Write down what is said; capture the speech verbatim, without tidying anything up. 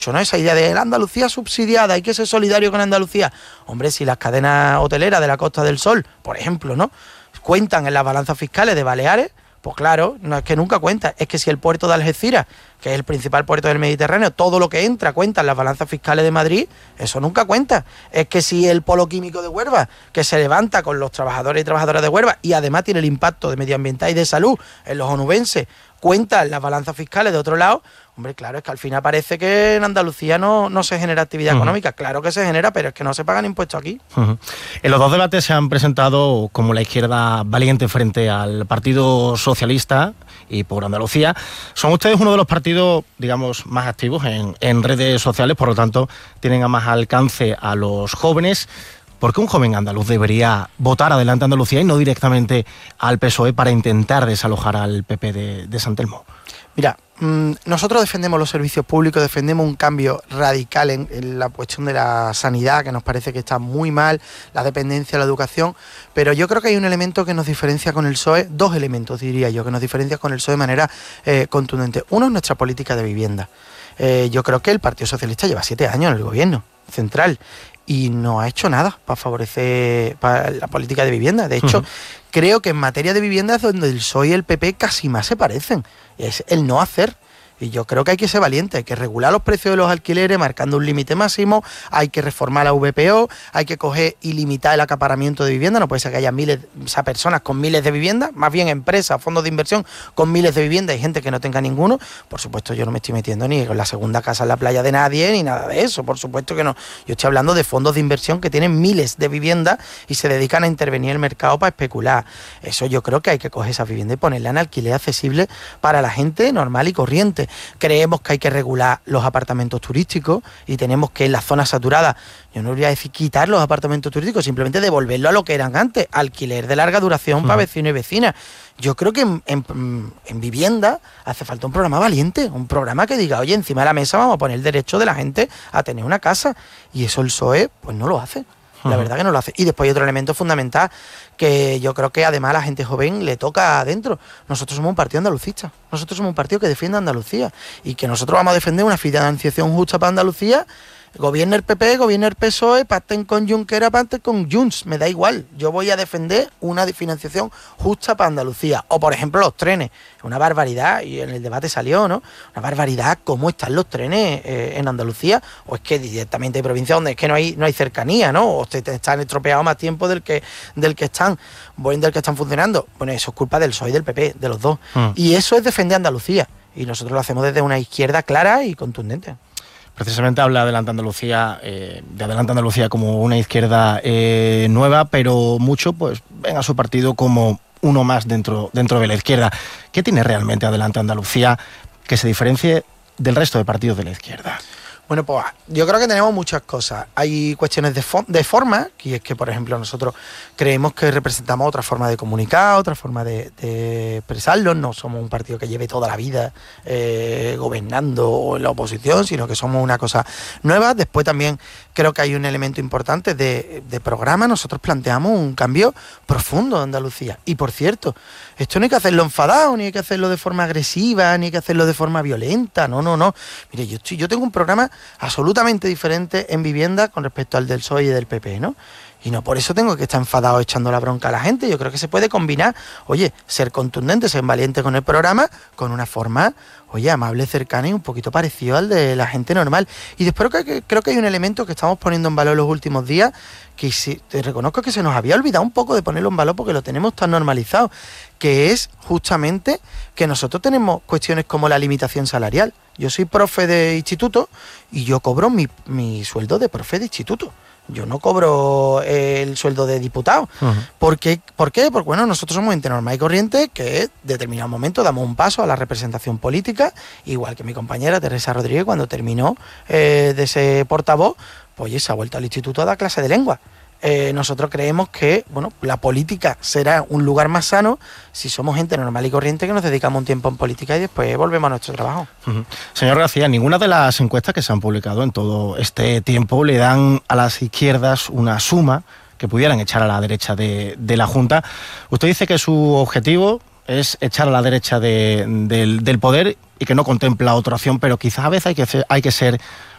¿no? Esa idea de la Andalucía subsidiada, hay que ser solidario con Andalucía. Hombre, si las cadenas hoteleras de la Costa del Sol, por ejemplo, ¿no?, cuentan en las balanzas fiscales de Baleares, pues claro, no es que nunca cuenta, es que si el puerto de Algeciras, que es el principal puerto del Mediterráneo, todo lo que entra cuenta en las balanzas fiscales de Madrid, eso nunca cuenta. Es que si el polo químico de Huelva, que se levanta con los trabajadores y trabajadoras de Huelva, y además tiene el impacto de medioambiental y de salud en los onubenses, cuenta en las balanzas fiscales de otro lado, hombre, claro, es que al final parece que en Andalucía no, no se genera actividad uh-huh. económica. Claro que se genera, pero es que no se pagan impuestos aquí. Uh-huh. En los dos debates se han presentado como la izquierda valiente frente al Partido Socialista y por Andalucía. Son ustedes uno de los partidos, digamos, más activos en, en redes sociales, por lo tanto, tienen a más alcance a los jóvenes. ¿Por qué un joven andaluz debería votar Adelante Andalucía y no directamente al P S O E para intentar desalojar al P P de, de San Telmo? Mira, mmm, nosotros defendemos los servicios públicos, defendemos un cambio radical en, en la cuestión de la sanidad, que nos parece que está muy mal, la dependencia, la educación, pero yo creo que hay un elemento que nos diferencia con el P S O E, dos elementos diría yo, que nos diferencian con el P S O E de manera eh, contundente. Uno es nuestra política de vivienda. Eh, yo creo que el Partido Socialista lleva siete años en el gobierno central y no ha hecho nada para favorecer para la política de vivienda. De hecho, uh-huh. creo que en materia de vivienda es donde el P S O E y el P P casi más se parecen. Es el no hacer. Y yo creo que hay que ser valiente, hay que regular los precios de los alquileres marcando un límite máximo, hay que reformar la V P O, hay que coger y limitar el acaparamiento de vivienda, no puede ser que haya miles, o sea, personas con miles de viviendas, más bien empresas, fondos de inversión con miles de viviendas y gente que no tenga ninguno. Por supuesto, yo no me estoy metiendo ni con la segunda casa en la playa de nadie, ni nada de eso, por supuesto que no. Yo estoy hablando de fondos de inversión que tienen miles de viviendas y se dedican a intervenir en el mercado para especular. Eso yo creo que hay que coger esa vivienda y ponerla en alquiler accesible para la gente normal y corriente. Creemos que hay que regular los apartamentos turísticos y tenemos que en las zonas saturadas, yo no voy a decir quitar los apartamentos turísticos, simplemente devolverlo a lo que eran antes, alquiler de larga duración uh-huh. para vecinos y vecinas. Yo creo que en, en, en vivienda hace falta un programa valiente, un programa que diga, oye, encima de la mesa vamos a poner el derecho de la gente a tener una casa, y eso el P S O E pues no lo hace. La verdad que no lo hace. Y después hay otro elemento fundamental que yo creo que además a la gente joven le toca adentro. Nosotros somos un partido andalucista. Nosotros somos un partido que defiende a Andalucía. Y que nosotros vamos a defender una financiación justa para Andalucía. Gobierna el P P, gobierna el P S O E, pacten con Junqueras, pacten con Junts, me da igual. Yo voy a defender una financiación justa para Andalucía. O, por ejemplo, los trenes. Una barbaridad, y en el debate salió, ¿no? Una barbaridad cómo están los trenes eh, en Andalucía. O es que directamente hay provincias donde es que no hay no hay cercanía, ¿no? O te, te están estropeados más tiempo del que del que están, buen del que están funcionando. Bueno, eso es culpa del P S O E y del P P, de los dos. Mm. Y eso es defender a Andalucía. Y nosotros lo hacemos desde una izquierda clara y contundente. Precisamente habla Adelante Andalucía, eh, de Adelante Andalucía como una izquierda eh, nueva, pero mucho pues ven a su partido como uno más dentro, dentro de la izquierda. ¿Qué tiene realmente Adelante Andalucía que se diferencie del resto de partidos de la izquierda? Bueno, pues yo creo que tenemos muchas cosas. Hay cuestiones de, fo- de forma, y es que, por ejemplo, nosotros creemos que representamos otra forma de comunicar, otra forma de, de expresarlo. No somos un partido que lleve toda la vida eh, gobernando en la oposición, sino que somos una cosa nueva. Después también creo que hay un elemento importante de, de programa. Nosotros planteamos un cambio profundo de Andalucía. Y, por cierto, esto no hay que hacerlo enfadado, ni hay que hacerlo de forma agresiva, ni hay que hacerlo de forma violenta. No, no, no. Mire, yo, estoy, yo tengo un programa absolutamente diferente en vivienda con respecto al del P S O E y del P P, ¿no? Y no por eso tengo que estar enfadado echando la bronca a la gente. Yo creo que se puede combinar, oye, ser contundente, ser valiente con el programa, con una forma, oye, amable, cercana y un poquito parecido al de la gente normal. Y después creo que, creo que hay un elemento que estamos poniendo en valor los últimos días, que si, te reconozco que se nos había olvidado un poco de ponerlo en valor porque lo tenemos tan normalizado, que es justamente que nosotros tenemos cuestiones como la limitación salarial. Yo soy profe de instituto y yo cobro mi, mi sueldo de profe de instituto. Yo no cobro el sueldo de diputado. Uh-huh. ¿Por qué? ¿Por qué? Porque bueno, nosotros somos gente normal y corriente que en determinado momento damos un paso a la representación política, igual que mi compañera Teresa Rodríguez cuando terminó eh, de ser portavoz, pues oye, se ha vuelto al instituto a dar clase de lengua. Eh, nosotros creemos que bueno, la política será un lugar más sano si somos gente normal y corriente que nos dedicamos un tiempo en política y después volvemos a nuestro trabajo. Uh-huh. Señor García, ninguna de las encuestas que se han publicado en todo este tiempo le dan a las izquierdas una suma que pudieran echar a la derecha de, de la Junta. Usted dice que su objetivo es echar a la derecha de, del, del poder y que no contempla otra opción, pero quizás a veces hay que, hay que ser